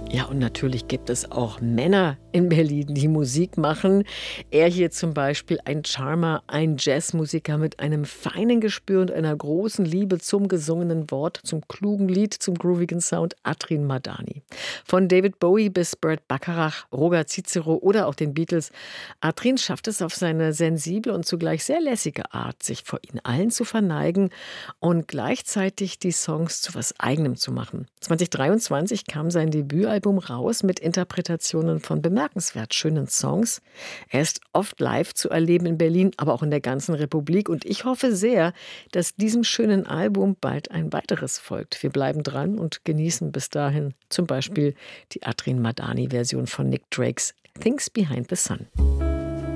Ja, und natürlich gibt es auch Männer in Berlin, die Musik machen. Er hier zum Beispiel ein Charmer, ein Jazzmusiker mit einem feinen Gespür und einer großen Liebe zum gesungenen Wort, zum klugen Lied, zum groovigen Sound, Atrin Madani. Von David Bowie bis Burt Bacharach, Roger Cicero oder auch den Beatles. Atrin schafft es auf seine sensible und zugleich sehr lässige Art, sich vor ihnen allen zu verneigen und gleichzeitig die Songs zu was Eigenem zu machen. 2023 kam sein Debütalbum raus mit Interpretationen von bemerkenswert schönen Songs. Er ist oft live zu erleben in Berlin, aber auch in der ganzen Republik. Und ich hoffe sehr, dass diesem schönen Album bald ein weiteres folgt. Wir bleiben dran und genießen bis dahin zum Beispiel die Atrin Madani-Version von Nick Drakes Things Behind the Sun.